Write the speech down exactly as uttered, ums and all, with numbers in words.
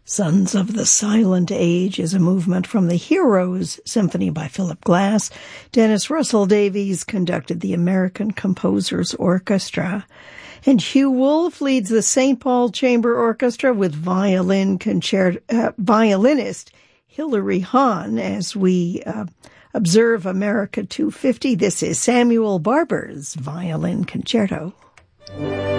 Sons of the Silent Age is a movement from the Heroes Symphony by Philip Glass. Dennis Russell Davies conducted the American Composers Orchestra. And Hugh Wolf leads the Saint Paul Chamber Orchestra with violin concert, uh, violinist Hilary Hahn as we uh, observe America two fifty. This is Samuel Barber's Violin Concerto.